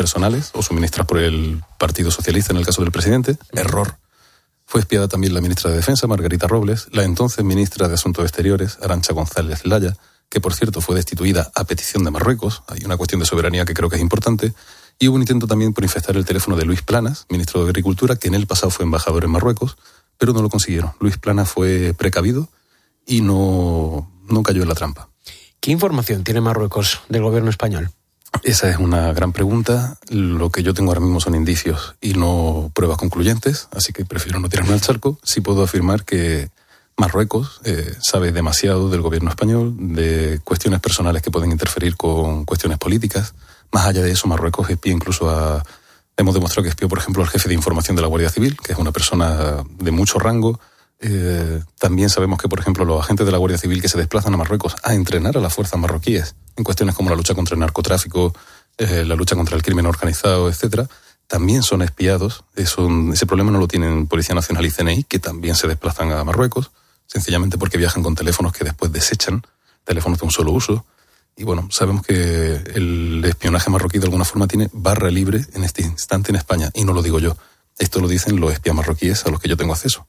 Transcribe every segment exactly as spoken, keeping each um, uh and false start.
personales o suministradas por el Partido Socialista en el caso del presidente. Error. Fue espiada también la ministra de Defensa, Margarita Robles, la entonces ministra de Asuntos Exteriores, Arantxa González Laya, que por cierto fue destituida a petición de Marruecos. Hay una cuestión de soberanía que creo que es importante. Y hubo un intento también por infectar el teléfono de Luis Planas, ministro de Agricultura, que en el pasado fue embajador en Marruecos, pero no lo consiguieron. Luis Planas fue precavido y no, no cayó en la trampa. ¿Qué información tiene Marruecos del gobierno español? Esa es una gran pregunta. Lo que yo tengo ahora mismo son indicios y no pruebas concluyentes, así que prefiero no tirarme al charco. Sí puedo afirmar que Marruecos eh, sabe demasiado del gobierno español, de cuestiones personales que pueden interferir con cuestiones políticas. Más allá de eso, Marruecos espía incluso a... Hemos demostrado que espió, por ejemplo, al jefe de información de la Guardia Civil, que es una persona de mucho rango. Eh, también sabemos que, por ejemplo, los agentes de la Guardia Civil que se desplazan a Marruecos a entrenar a las fuerzas marroquíes en cuestiones como la lucha contra el narcotráfico, eh, la lucha contra el crimen organizado, etcétera, también son espiados. Eso, ese problema no lo tienen Policía Nacional y C N I, que también se desplazan a Marruecos, sencillamente porque viajan con teléfonos que después desechan, teléfonos de un solo uso. Y bueno, sabemos que el espionaje marroquí de alguna forma tiene barra libre en este instante en España, y no lo digo yo. Esto lo dicen los espías marroquíes a los que yo tengo acceso.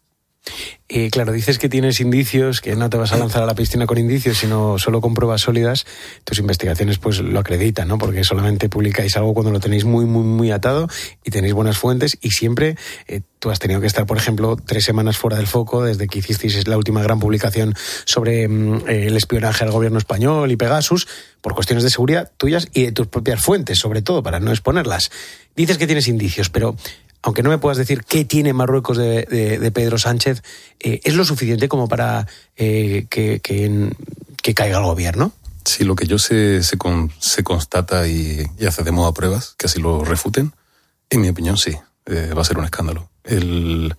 Eh, claro, dices que tienes indicios, que no te vas a lanzar a la piscina con indicios, sino solo con pruebas sólidas. Tus investigaciones pues lo acreditan, ¿no? Porque solamente publicáis algo cuando lo tenéis muy, muy, muy atado y tenéis buenas fuentes, y siempre eh, tú has tenido que estar, por ejemplo, tres semanas fuera del foco desde que hicisteis la última gran publicación sobre eh, el espionaje al gobierno español y Pegasus, por cuestiones de seguridad tuyas y de tus propias fuentes, sobre todo, para no exponerlas. Dices que tienes indicios, pero... aunque no me puedas decir qué tiene Marruecos de, de, de Pedro Sánchez, eh, ¿es lo suficiente como para eh, que, que, que caiga el gobierno? Sí, lo que yo sé se, con, se constata y, y accedemos a pruebas que así lo refuten. En mi opinión, sí, eh, va a ser un escándalo. El,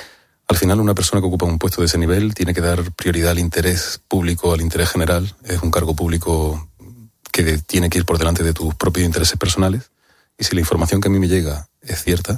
al final, una persona que ocupa un puesto de ese nivel tiene que dar prioridad al interés público, al interés general. Es un cargo público que tiene que ir por delante de tus propios intereses personales. Y si la información que a mí me llega es cierta,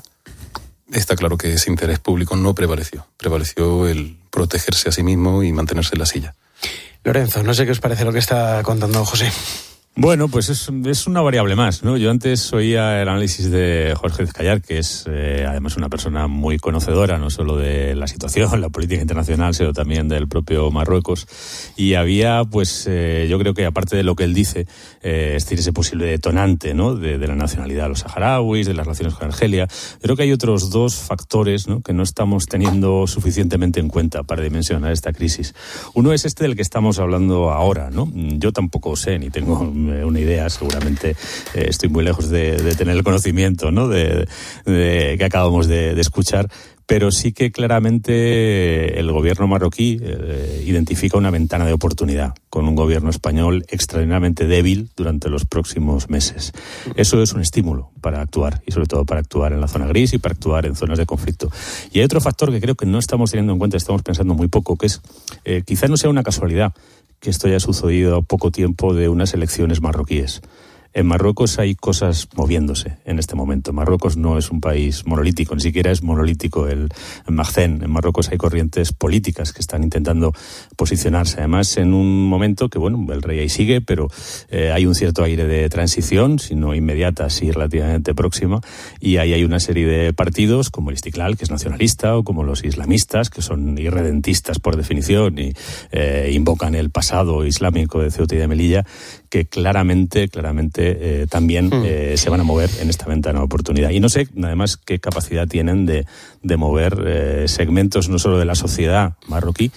está claro que ese interés público no prevaleció. Prevaleció el protegerse a sí mismo y mantenerse en la silla. Lorenzo, no sé qué os parece lo que está contando José. Bueno, pues es, es una variable más, ¿no? Yo antes oía el análisis de Jorge Ezcayar, que es eh, además una persona muy conocedora, no solo de la situación, la política internacional, sino también del propio Marruecos. Y había, pues, eh, yo creo que aparte de lo que él dice, eh, es decir, ese posible detonante, ¿no? De, de la nacionalidad de los saharauis, de las relaciones con Argelia. Creo que hay otros dos factores, ¿no? Que no estamos teniendo suficientemente en cuenta para dimensionar esta crisis. Uno es este del que estamos hablando ahora, ¿no? Yo tampoco sé, ni tengo una idea, seguramente eh, estoy muy lejos de, de tener el conocimiento, ¿no? de, de que acabamos de, de escuchar, pero sí que claramente el gobierno marroquí eh, identifica una ventana de oportunidad con un gobierno español extraordinariamente débil durante los próximos meses. Eso es un estímulo para actuar, y sobre todo para actuar en la zona gris y para actuar en zonas de conflicto. Y hay otro factor que creo que no estamos teniendo en cuenta, estamos pensando muy poco, que es, eh, quizá no sea una casualidad que esto haya sucedido a poco tiempo de unas elecciones marroquíes. En Marruecos hay cosas moviéndose en este momento. Marruecos no es un país monolítico, ni siquiera es monolítico el Maghreb. En Marruecos hay corrientes políticas que están intentando posicionarse. Además, en un momento que, bueno, el rey ahí sigue, pero eh, hay un cierto aire de transición, si no inmediata, sí relativamente próxima, y ahí hay una serie de partidos, como el Istiklal, que es nacionalista, o como los islamistas, que son irredentistas por definición, y eh, invocan el pasado islámico de Ceuta y de Melilla, que claramente, claramente eh, también eh, se van a mover en esta ventana de oportunidad. Y no sé, además, qué capacidad tienen de, de mover eh, segmentos no solo de la sociedad marroquí,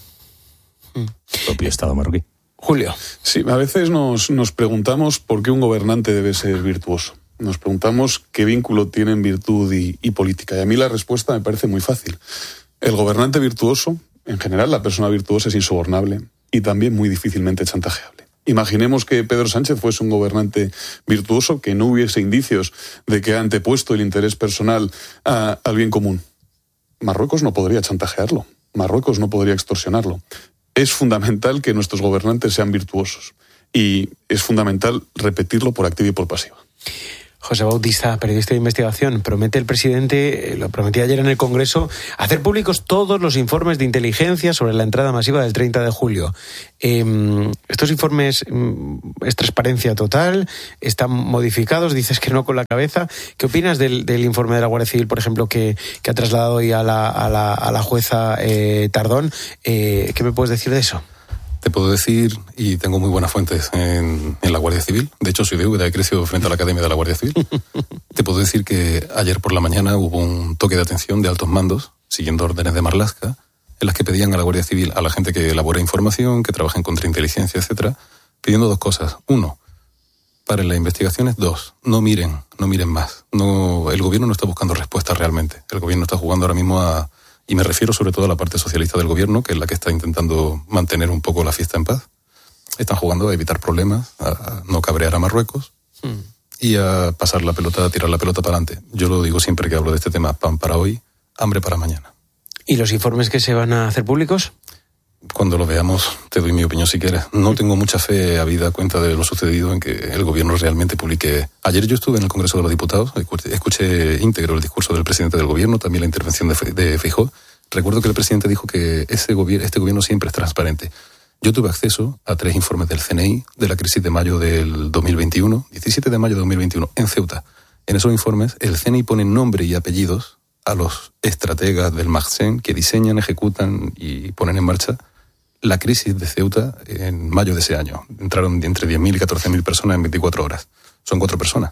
el propio Estado marroquí. Julio. Sí, a veces nos, nos preguntamos por qué un gobernante debe ser virtuoso. Nos preguntamos qué vínculo tienen virtud y, y política. Y a mí la respuesta me parece muy fácil. El gobernante virtuoso, en general la persona virtuosa es insobornable y también muy difícilmente chantajeable. Imaginemos que Pedro Sánchez fuese un gobernante virtuoso, que no hubiese indicios de que ha antepuesto el interés personal a, al bien común. Marruecos no podría chantajearlo, Marruecos no podría extorsionarlo. Es fundamental que nuestros gobernantes sean virtuosos y es fundamental repetirlo por activa y por pasiva. José Bautista, periodista de investigación. Promete el presidente, lo prometía ayer en el Congreso, hacer públicos todos los informes de inteligencia sobre la entrada masiva del treinta de julio. Eh, estos informes es transparencia total, están modificados, dices que no con la cabeza. ¿Qué opinas del, del informe de la Guardia Civil, por ejemplo, que, que ha trasladado hoy a la, a la, a la jueza eh, Tardón? Eh, ¿Qué me puedes decir de eso? Te puedo decir, y tengo muy buenas fuentes en, en la Guardia Civil, de hecho soy de Úbeda, he crecido frente a la Academia de la Guardia Civil. Te puedo decir que ayer por la mañana hubo un toque de atención de altos mandos, siguiendo órdenes de Marlaska, en las que pedían a la Guardia Civil, a la gente que elabora información, que trabaja en contrainteligencia, etcétera, pidiendo dos cosas. Uno, paren las investigaciones. Dos, no miren, no miren más. No, el gobierno no está buscando respuestas realmente. El gobierno está jugando ahora mismo a... Y me refiero sobre todo a la parte socialista del gobierno, que es la que está intentando mantener un poco la fiesta en paz. Están jugando a evitar problemas, a no cabrear a Marruecos mm. y a pasar la pelota, a tirar la pelota para adelante. Yo lo digo siempre que hablo de este tema, pan para hoy, hambre para mañana. ¿Y los informes que se van a hacer públicos? Cuando lo veamos, te doy mi opinión si quieres. No tengo mucha fe, habida cuenta de lo sucedido, en que el gobierno realmente publique. Ayer yo estuve en el Congreso de los Diputados, escuché íntegro el discurso del presidente del gobierno, también la intervención de, Fe, de Feijóo. Recuerdo que el presidente dijo que ese gobier- este gobierno siempre es transparente. Yo tuve acceso a tres informes del C N I de la crisis de mayo del dos mil veintiuno, diecisiete de mayo de dos mil veintiuno, en Ceuta. En esos informes, el C N I pone nombre y apellidos a los estrategas del Magsen que diseñan, ejecutan y ponen en marcha la crisis de Ceuta en mayo de ese año. Entraron entre diez mil y catorce mil personas en veinticuatro horas. Son cuatro personas.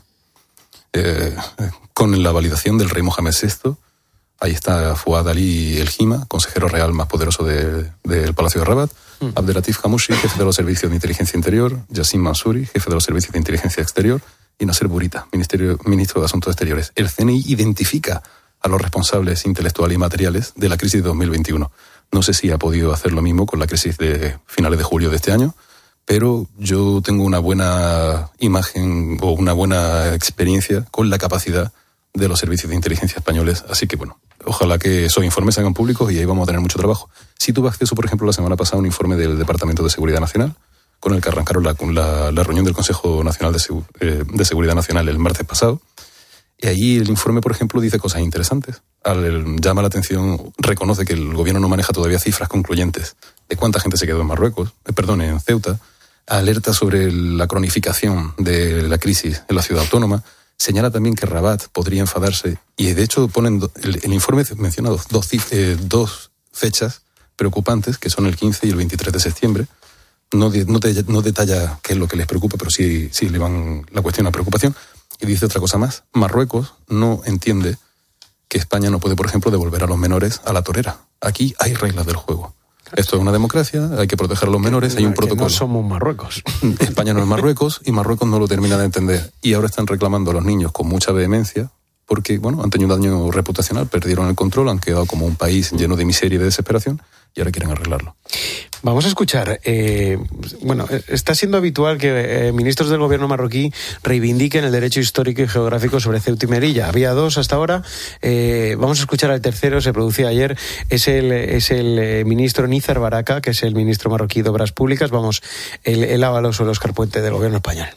Eh, con la validación del rey Mohamed sexto, ahí está Fouad Ali El Hima, consejero real más poderoso de, del Palacio de Rabat, mm. Abdelatif Hamouchi, jefe de los servicios de inteligencia interior, Yassin Mansouri, jefe de los servicios de inteligencia exterior, y Nasser Bourita, ministerio, ministro de Asuntos Exteriores. El C N I identifica a los responsables intelectuales y materiales de la crisis de dos mil veintiuno. No sé si ha podido hacer lo mismo con la crisis de finales de julio de este año, pero yo tengo una buena imagen o una buena experiencia con la capacidad de los servicios de inteligencia españoles. Así que, bueno, ojalá que esos informes se hagan públicos y ahí vamos a tener mucho trabajo. Sí tuve acceso, por ejemplo, la semana pasada a un informe del Departamento de Seguridad Nacional, con el que arrancaron la, la, la reunión del Consejo Nacional de, Segu- eh, de Seguridad Nacional el martes pasado. Y ahí el informe, por ejemplo, dice cosas interesantes. Al, llama la atención, reconoce que el gobierno no maneja todavía cifras concluyentes de cuánta gente se quedó en Marruecos, eh, perdón, en Ceuta. Alerta sobre la cronificación de la crisis en la ciudad autónoma. Señala también que Rabat podría enfadarse. Y de hecho ponen do, el, el informe menciona dos, dos, eh, dos fechas preocupantes, que son el quince y el veintitrés de septiembre. No, de, no, de, no detalla qué es lo que les preocupa, pero sí, sí le van la cuestión a preocupación. Y dice otra cosa más. Marruecos no entiende que España no puede, por ejemplo, devolver a los menores a la torera. Aquí hay reglas del juego. Esto es una democracia, hay que proteger a los menores, hay un protocolo. No somos Marruecos. España no es Marruecos y Marruecos no lo termina de entender. Y ahora están reclamando a los niños con mucha vehemencia porque, bueno, han tenido un daño reputacional, perdieron el control, han quedado como un país lleno de miseria y de desesperación y ahora quieren arreglarlo. Vamos a escuchar. Eh, bueno, está siendo habitual que eh, ministros del gobierno marroquí reivindiquen el derecho histórico y geográfico sobre Ceuta y Melilla. Había dos hasta ahora. Eh, vamos a escuchar al tercero, se producía ayer. Es el, es el eh, ministro Nizar Baraka, que es el ministro marroquí de Obras Públicas. Vamos, el, el ávalo sobre Óscar Puente del gobierno español.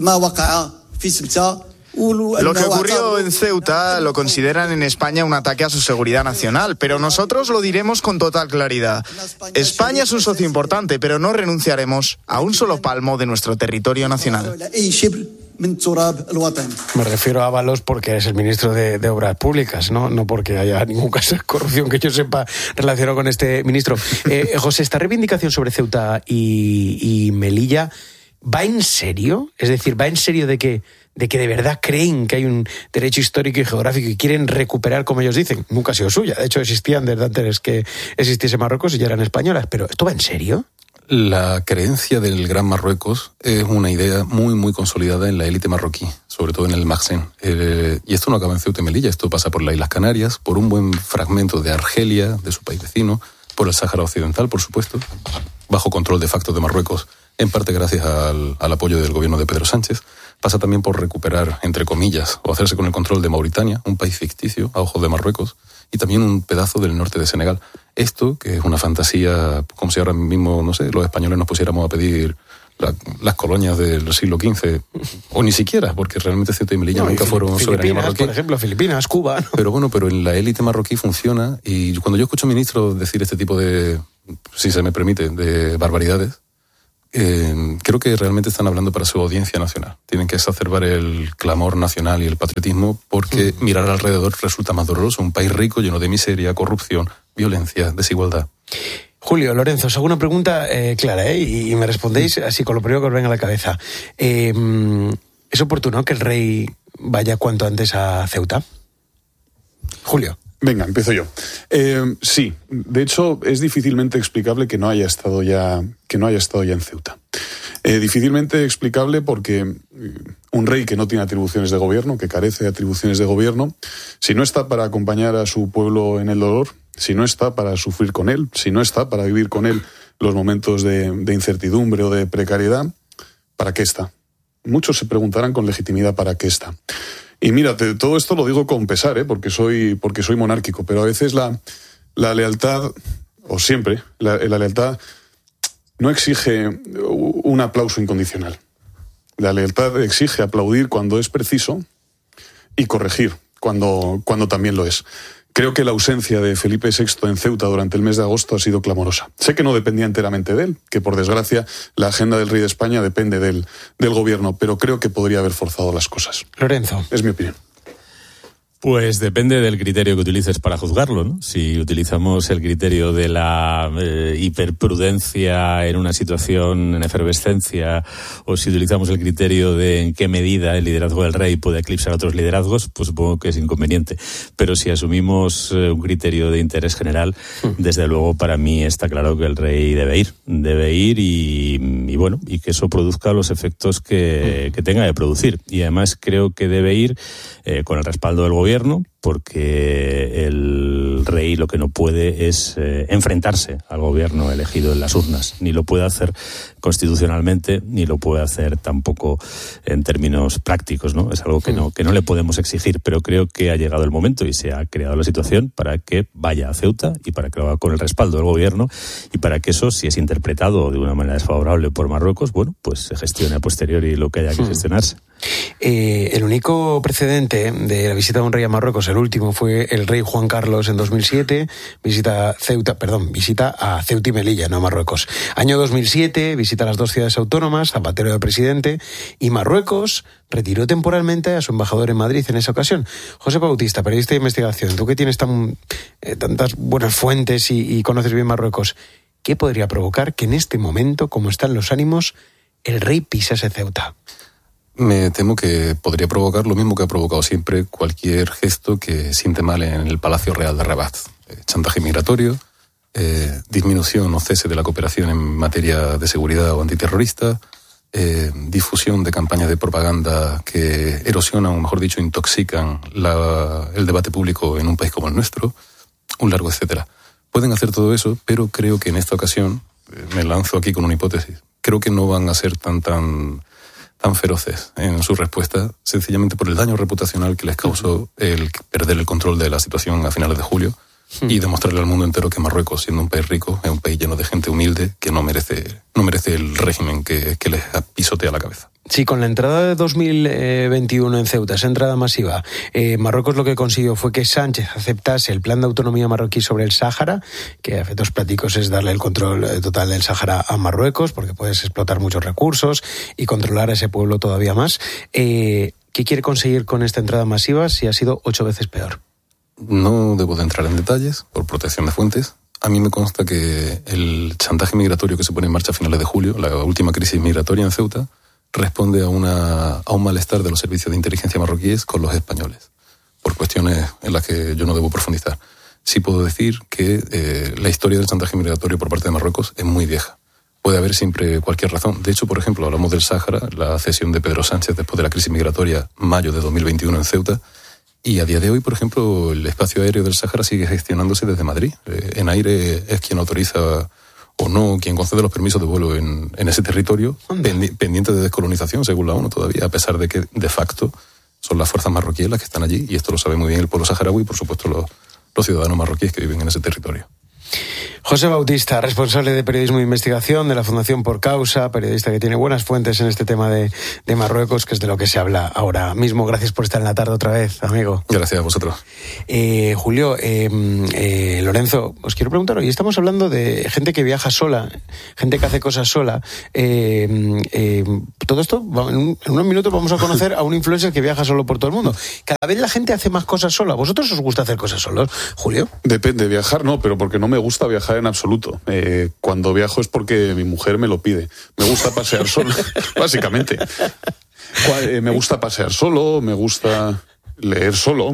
Lo que ocurrió en Ceuta lo consideran en España un ataque a su seguridad nacional, pero nosotros lo diremos con total claridad. España es un socio importante, pero no renunciaremos a un solo palmo de nuestro territorio nacional. Me refiero a Ábalos porque es el ministro de, de Obras Públicas, ¿no? No porque haya ningún caso de corrupción que yo sepa relacionado con este ministro. Eh, José, esta reivindicación sobre Ceuta y, y Melilla, ¿va en serio? Es decir, ¿va en serio de que de que de verdad creen que hay un derecho histórico y geográfico y quieren recuperar, como ellos dicen? Nunca ha sido suya. De hecho, existían desde antes que existiese Marruecos y ya eran españolas. Pero ¿esto va en serio? La creencia del Gran Marruecos es una idea muy, muy consolidada en la élite marroquí, sobre todo en el Magsen. Eh, y esto no acaba en Ceuta y Melilla, esto pasa por las Islas Canarias, por un buen fragmento de Argelia, de su país vecino, por el Sáhara Occidental, por supuesto, bajo control de facto de Marruecos, en parte gracias al, al apoyo del gobierno de Pedro Sánchez. Pasa también por recuperar, entre comillas, o hacerse con el control de Mauritania, un país ficticio a ojos de Marruecos, y también un pedazo del norte de Senegal. Esto, que es una fantasía, como si ahora mismo, no sé, los españoles nos pusiéramos a pedir la, las colonias del siglo quince, o ni siquiera, porque realmente Ceuta y Melilla no, nunca y fueron soberanía marroquí. Por ejemplo, Filipinas, Cuba. ¿no? Pero bueno, pero en la élite marroquí funciona, y cuando yo escucho ministros decir este tipo de, si se me permite, de barbaridades, eh, creo que realmente están hablando para su audiencia nacional. Tienen que exacerbar el clamor nacional y el patriotismo, porque mm. mirar alrededor resulta más doloroso. Un país rico, lleno de miseria, corrupción, violencia, desigualdad. Julio, Lorenzo, os hago una pregunta eh, clara, ¿eh? Y, y me respondéis así con lo primero que os venga a la cabeza. Eh, ¿Es oportuno que el rey vaya cuanto antes a Ceuta? Julio. Venga, empiezo yo. Eh, sí, de hecho es difícilmente explicable que no haya estado ya, que no haya estado ya en Ceuta. Eh, difícilmente explicable porque un rey que no tiene atribuciones de gobierno, que carece de atribuciones de gobierno, si no está para acompañar a su pueblo en el dolor, si no está para sufrir con él, si no está para vivir con él los momentos de, de incertidumbre o de precariedad, ¿para qué está? Muchos se preguntarán con legitimidad ¿para qué está? Y mírate, todo esto lo digo con pesar, ¿eh? porque soy porque soy monárquico, pero a veces la, la lealtad, o siempre, la, la lealtad no exige un aplauso incondicional. La lealtad exige aplaudir cuando es preciso y corregir cuando, cuando también lo es. Creo que la ausencia de Felipe sexto en Ceuta durante el mes de agosto ha sido clamorosa. Sé que no dependía enteramente de él, que por desgracia la agenda del rey de España depende del, del gobierno, pero creo que podría haber forzado las cosas. Lorenzo. Es mi opinión. Pues depende del criterio que utilices para juzgarlo, ¿no? Si utilizamos el criterio de la eh, hiperprudencia en una situación en efervescencia, o si utilizamos el criterio de en qué medida el liderazgo del rey puede eclipsar otros liderazgos, pues supongo que es inconveniente. Pero si asumimos eh, un criterio de interés general, desde luego para mí está claro que el rey debe ir. Debe ir y, y bueno, y que eso produzca los efectos que, que tenga de producir. Y además creo que debe ir eh, con el respaldo del gobierno, Gobierno, porque el rey lo que no puede es eh, enfrentarse al gobierno elegido en las urnas, ni lo puede hacer constitucionalmente, ni lo puede hacer tampoco en términos prácticos, ¿no? Es algo que no, que no le podemos exigir, pero creo que ha llegado el momento y se ha creado la situación para que vaya a Ceuta y para que lo haga con el respaldo del gobierno y para que eso, si es interpretado de una manera desfavorable por Marruecos, bueno, pues se gestione a posteriori lo que haya que gestionarse. Eh, el único precedente de la visita de un rey a Marruecos, el último, fue el rey Juan Carlos en dos mil siete, visita Ceuta, perdón, visita a Ceuta y Melilla, no a Marruecos. Año dos mil siete, visita a las dos ciudades autónomas, Zapatero de presidente, y Marruecos retiró temporalmente a su embajador en Madrid en esa ocasión. José Bautista, periodista de investigación, tú que tienes tan, eh, tantas buenas fuentes y, y conoces bien Marruecos, ¿qué podría provocar que en este momento, como están los ánimos, el rey pisase Ceuta? Me temo que podría provocar lo mismo que ha provocado siempre cualquier gesto que siente mal en el Palacio Real de Rabat. Eh, chantaje migratorio, eh, disminución o cese de la cooperación en materia de seguridad o antiterrorista, eh, difusión de campañas de propaganda que erosionan, o mejor dicho, intoxican la, el debate público en un país como el nuestro, un largo etcétera. Pueden hacer todo eso, pero creo que en esta ocasión, eh, me lanzo aquí con una hipótesis, creo que no van a ser tan tan... tan feroces en su respuesta, sencillamente por el daño reputacional que les causó el perder el control de la situación a finales de julio y demostrarle al mundo entero que Marruecos, siendo un país rico, es un país lleno de gente humilde que no merece no merece el régimen que, que les pisotea la cabeza. Sí, con la entrada de dos mil veintiuno en Ceuta, esa entrada masiva, eh, Marruecos lo que consiguió fue que Sánchez aceptase el plan de autonomía marroquí sobre el Sáhara, que a efectos prácticos es darle el control total del Sáhara a Marruecos, porque puedes explotar muchos recursos y controlar a ese pueblo todavía más. Eh, ¿Qué quiere conseguir con esta entrada masiva si ha sido ocho veces peor? No debo de entrar en detalles, por protección de fuentes. A mí me consta que el chantaje migratorio que se pone en marcha a finales de julio, la última crisis migratoria en Ceuta, responde a, una, a un malestar de los servicios de inteligencia marroquíes con los españoles, por cuestiones en las que yo no debo profundizar. Sí puedo decir que eh, la historia del chantaje migratorio por parte de Marruecos es muy vieja. Puede haber siempre cualquier razón. De hecho, por ejemplo, hablamos del Sáhara, la cesión de Pedro Sánchez después de la crisis migratoria, mayo de dos mil veintiuno en Ceuta, y a día de hoy, por ejemplo, el espacio aéreo del Sáhara sigue gestionándose desde Madrid. Eh, en aire es quien autoriza o no, quien concede los permisos de vuelo en, en ese territorio, pendi- pendiente de descolonización, según la ONU todavía, a pesar de que, de facto, son las fuerzas marroquíes las que están allí, y esto lo sabe muy bien el pueblo saharaui y, por supuesto, los, los ciudadanos marroquíes que viven en ese territorio. José Bautista, responsable de periodismo de investigación de la Fundación Por Causa, periodista que tiene buenas fuentes en este tema de, de Marruecos, que es de lo que se habla ahora mismo. Gracias por estar en la tarde otra vez, amigo. Gracias a vosotros. Eh, Julio, eh, eh, Lorenzo, os quiero preguntar, hoy estamos hablando de gente que viaja sola, gente que hace cosas sola. Eh, eh, todo esto, en, un, en unos minutos vamos a conocer a un influencer que viaja solo por todo el mundo. Cada vez la gente hace más cosas sola. ¿Vosotros os gusta hacer cosas solos, Julio? Depende, viajar no, pero porque no me gusta viajar en absoluto. Eh, cuando viajo es porque mi mujer me lo pide. Me gusta pasear solo, básicamente. Me gusta pasear solo, me gusta leer solo,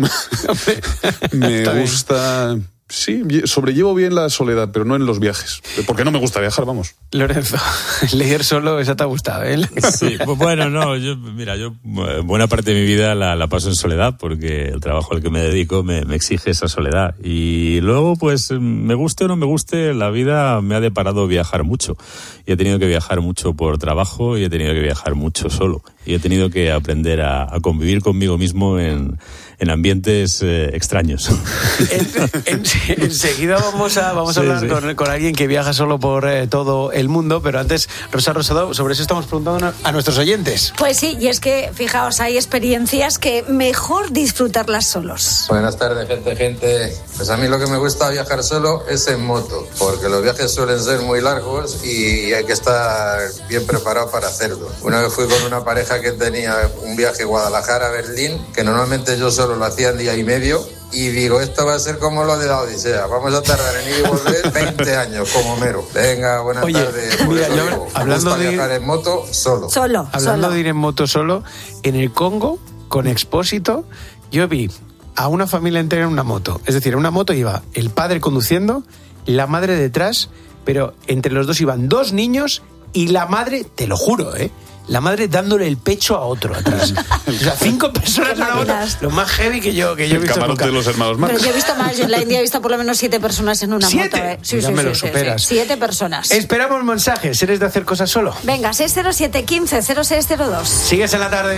me gusta... Sí, sobrellevo bien la soledad, pero no en los viajes. Porque no me gusta viajar, vamos. Lorenzo, leer solo, esa te ha gustado, ¿eh? Sí, bueno, no, yo, mira, yo buena parte de mi vida la, la paso en soledad, porque el trabajo al que me dedico me, me exige esa soledad. Y luego, pues, me guste o no me guste, la vida me ha deparado viajar mucho. Y he tenido que viajar mucho por trabajo y he tenido que viajar mucho solo. Y he tenido que aprender a, a convivir conmigo mismo en... en ambientes eh, extraños. En, en, enseguida vamos a vamos a sí, hablar sí. Con, con alguien que viaja solo por eh, todo el mundo, pero antes, Rosa Rosado, sobre eso estamos preguntando a nuestros oyentes. Pues sí, y es que, fijaos, hay experiencias que mejor disfrutarlas solos. Buenas tardes, gente, gente. Pues a mí lo que me gusta viajar solo es en moto, porque los viajes suelen ser muy largos y hay que estar bien preparado para hacerlo. Una vez fui con una pareja que tenía un viaje Guadalajara-Berlín, que normalmente yo solo lo hacía en día y medio, y digo, esto va a ser como lo de la Odisea, vamos a tardar en ir y volver veinte años, como mero. Venga, buenas Oye, tardes. Por mira, eso yo, digo, hablando me gusta de viajar en moto solo. Solo, Hablando solo. de ir en moto solo, en el Congo, con Expósito, yo vi a una familia entera en una moto. Es decir, en una moto iba el padre conduciendo, la madre detrás, pero entre los dos iban dos niños y la madre, te lo juro, ¿eh? La madre dándole el pecho a otro atrás. O sea, cinco personas en una moto. Lo más heavy que yo, que yo he visto. El camarote de los hermanos Marx. Pero yo he visto más, yo en la India he visto por lo menos siete personas en una ¿Siete? moto. ¿eh? Sí, ya sí, me sí, lo sí, superas. sí. Siete personas. Esperamos mensajes. ¿Eres de hacer cosas solo? Venga, seis cero siete uno cinco cero seis cero dos. Sigues en la tarde.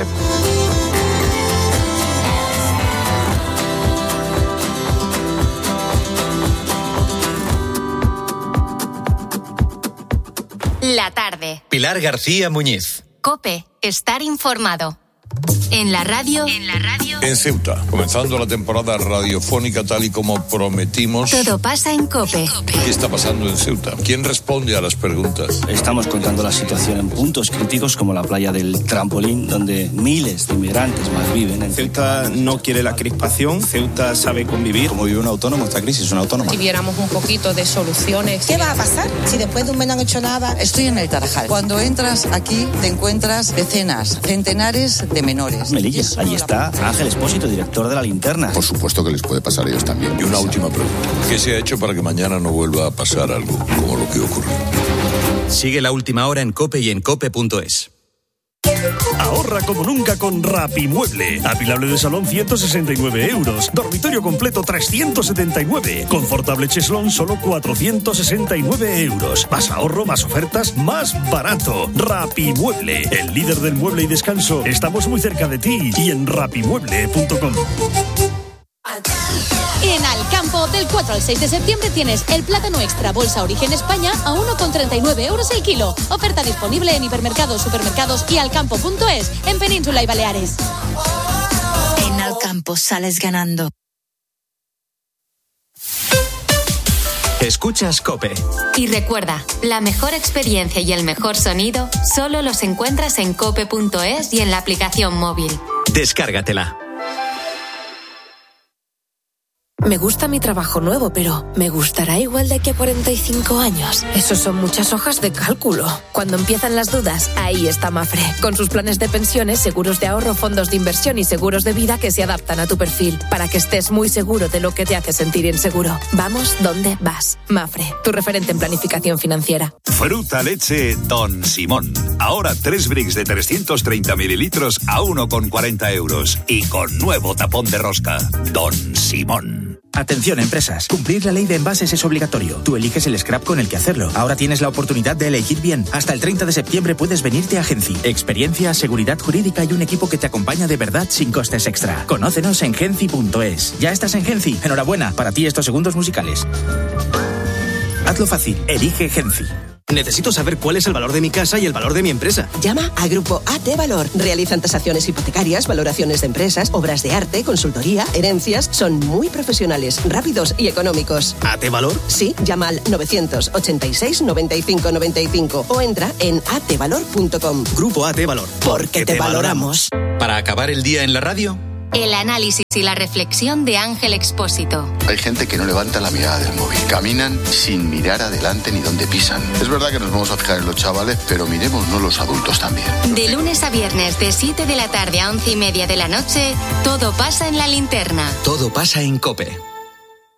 La tarde. Pilar García Muñiz. COPE. Estar informado. En la radio. En la radio. En Ceuta, comenzando la temporada radiofónica tal y como prometimos. Todo pasa en COPE. ¿Qué está pasando en Ceuta? ¿Quién responde a las preguntas? Estamos contando la situación en puntos críticos como la playa del Trampolín, donde miles de inmigrantes más viven. En Ceuta no quiere la crispación, Ceuta sabe convivir. Como vive un autónomo, esta crisis es una autónoma. Si viéramos un poquito de soluciones. ¿Qué va a pasar si después de un mes no han hecho nada? Estoy en el Tarajal. Cuando entras aquí te encuentras decenas, centenares de menores. Melilla, allí está Ángel Expósito, director de La Linterna. Por supuesto que les puede pasar a ellos también. Y una última pregunta. ¿Qué se ha hecho para que mañana no vuelva a pasar algo como lo que ocurrió? Sigue La Última Hora en COPE y en cope punto es. Ahorra como nunca con Rapimueble. Apilable de salón ciento sesenta y nueve euros. Dormitorio completo trescientos setenta y nueve. Confortable cheslón solo cuatrocientos sesenta y nueve euros. Más ahorro, más ofertas, más barato. Rapimueble, el líder del mueble y descanso. Estamos muy cerca de ti y en rapimueble punto com. En Alcampo, del cuatro al seis de septiembre tienes el plátano extra bolsa Origen España a uno con treinta y nueve euros el kilo. Oferta disponible en hipermercados, supermercados y alcampo punto es en Península y Baleares. En Alcampo sales ganando. Escuchas COPE. Y recuerda, la mejor experiencia y el mejor sonido solo los encuentras en cope punto es y en la aplicación móvil. Descárgatela. Me gusta mi trabajo nuevo, pero ¿me gustará igual de aquí a cuarenta y cinco años? Eso son muchas hojas de cálculo. Cuando empiezan las dudas, ahí está Mafre. Con sus planes de pensiones, seguros de ahorro, fondos de inversión y seguros de vida que se adaptan a tu perfil, para que estés muy seguro de lo que te hace sentir inseguro. Vamos donde vas. Mafre, tu referente en planificación financiera. Fruta leche Don Simón. Ahora tres bricks de trescientos treinta mililitros a uno con cuarenta euros. Y con nuevo tapón de rosca. Don Simón. Atención, empresas. Cumplir la ley de envases es obligatorio. Tú eliges el scrap con el que hacerlo. Ahora tienes la oportunidad de elegir bien. Hasta el treinta de septiembre puedes venirte a Genci. Experiencia, seguridad jurídica y un equipo que te acompaña de verdad sin costes extra. Conócenos en genci punto es. ¿Ya estás en Genci? Enhorabuena. Para ti estos segundos musicales. Hazlo fácil. Elige Genci. Necesito saber cuál es el valor de mi casa y el valor de mi empresa. Llama a Grupo A T Valor. Realizan tasaciones hipotecarias, valoraciones de empresas, obras de arte, consultoría, herencias. Son muy profesionales, rápidos y económicos. ¿A T Valor? Sí, llama al novecientos ochenta y seis noventa y cinco noventa y cinco o entra en a t valor punto com. Grupo A T Valor. Porque te valoramos. Para acabar el día en la radio, el análisis y la reflexión de Ángel Expósito. Hay gente que no levanta la mirada del móvil. Caminan sin mirar adelante ni dónde pisan. Es verdad que nos vamos a fijar en los chavales, pero miremosnos los adultos también. De lunes a viernes, de siete de la tarde a once y media de la noche, todo pasa en La Linterna. todo pasa en COPE.